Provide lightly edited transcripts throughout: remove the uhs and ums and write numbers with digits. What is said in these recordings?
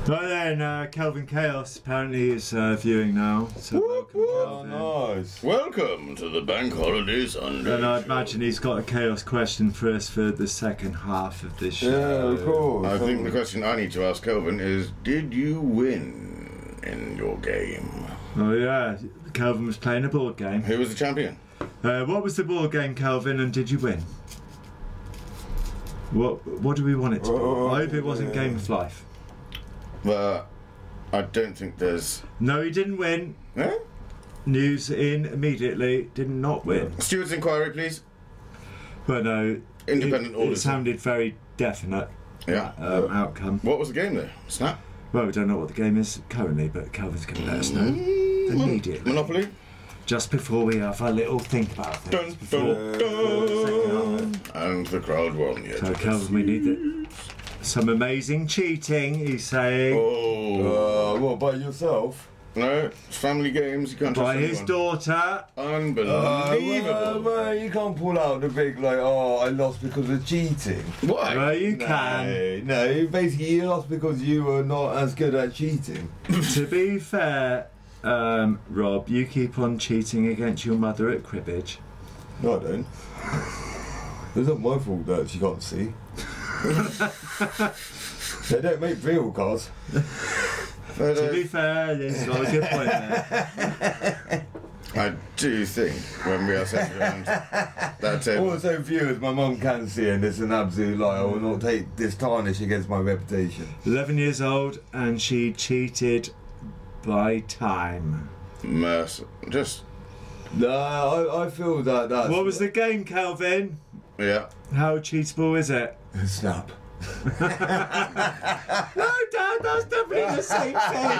Right then, Kelvin Chaos apparently is viewing now. So welcome, Kelvin. Nice. Welcome to the Bank Holiday Sunday. And I'd imagine he's got a Chaos question for us for the second half of this show. Yeah, of course. I think the question I need to ask Kelvin is, did you win in your game? Oh yeah, Kelvin was playing a board game. Who was the champion? What was the board game, Kelvin, and did you win? What do we want it to be? I hope it wasn't Game of Life. But I don't think there's... No, he didn't win. Eh? News in immediately. Did not win. Steward's inquiry, please. But no, Independent it auditor. sounded very definite. Yeah. Outcome. What was the game there? Snap? Well, we don't know what the game is currently, but Kelvin's going to let us know immediately. Monopoly? Just before we have a little think about things. Dun, before dun, the second dun. And the crowd won, half. yes. So, Kelvin, we need some amazing cheating, he's saying. Oh. What, by yourself? No, it's family games, you can't trust By his anyone. daughter. Unbelievable. Man, you can't pull out the big, like, oh, I lost because of cheating. Why? Well, you can. No, basically you lost because you were not as good at cheating. To be fair, Rob, you keep on cheating against your mother at cribbage. No, I don't. It's not my fault that she can't see. They don't make real cards. But, To be fair, this is got a good point there. I do think when we are sitting around that table, Also, viewers, my mum can see, and it's an absolute lie. I will not take this tarnish against my reputation. 11 years old, and she cheated by time. just No, I feel that that's... What was the game, Kelvin? yeah. How cheatable is it? Snap. No, Dad, that's definitely the same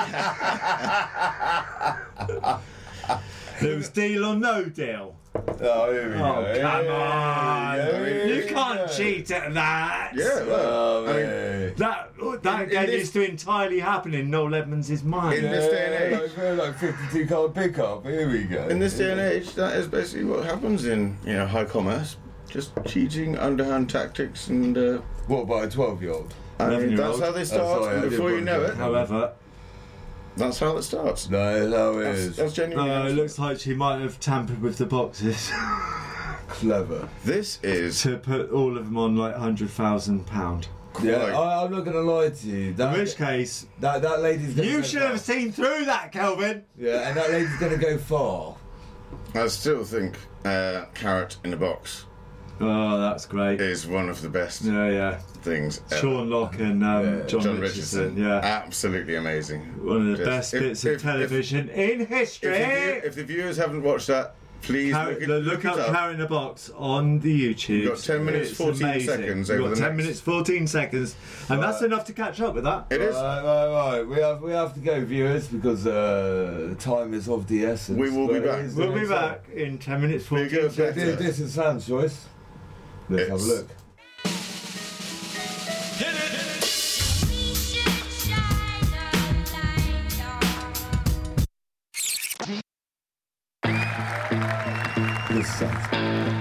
thing. It was deal or no deal. Oh, here we Oh, go. come on. Here You we can't go. cheat at that. Yeah, well, Oh, I mean, man. That In game this- used to entirely happen in Noel Edmonds' mind. In this day and age. Like 52 card pickup. Here we go. in this day and age, that is basically what happens in high commerce. Just cheating, underhand tactics, and What, by a 12-year-old? I mean, 11-year-old. that's how they start. Oh, sorry, I and did before you know apologise. it, However, that's how it starts. No, no, it That's, is. that's genuinely. it looks like she might have tampered with the boxes Clever. This is to put all of them on like £100,000. Yeah, quite. I'm not going to lie to you. In That, which case, that lady's going to you go should far. have seen through that, Kelvin. Yeah, and that lady's going to go far. I still think Carrot in a Box Oh, that's great. is one of the best Yeah. things ever. Sean Locke and John Richardson. Yeah. Absolutely amazing. One of the Just- best if- bits if- of television in history. If the viewers haven't watched that, please Look up it Carrot in a Box on the YouTube. You've got 10 minutes, It's 14 amazing. seconds You've over got the 10 next- minutes, 14 seconds. And that's enough to catch up with that. It is. Right. We have to go, viewers, because time is of the essence. We will be But it back. is We'll the be next back in 10 minutes, 14 Bigger, one. seconds. better. This is Sam's choice. Let's have a It's- look. This sucks.